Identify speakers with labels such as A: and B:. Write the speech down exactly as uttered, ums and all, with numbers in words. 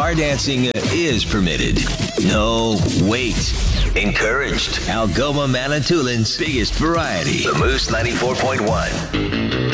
A: bar dancing is permitted. No, wait. Encouraged. Algoma Manitoulин's biggest variety. The Moose ninety-four point one.